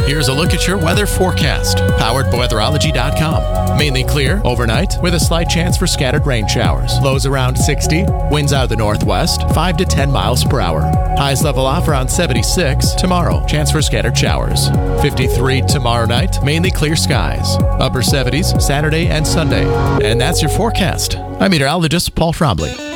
Here's a look at your weather forecast, powered by weatherology.com. Mainly clear overnight with a slight chance for scattered rain showers. Lows around 60, winds out of the northwest, 5 to 10 miles per hour. Highs level off around 76 tomorrow. Chance for scattered showers. 53 tomorrow night, mainly clear skies. Upper 70s Saturday and Sunday. And that's your forecast. I'm meteorologist Paul Trombley.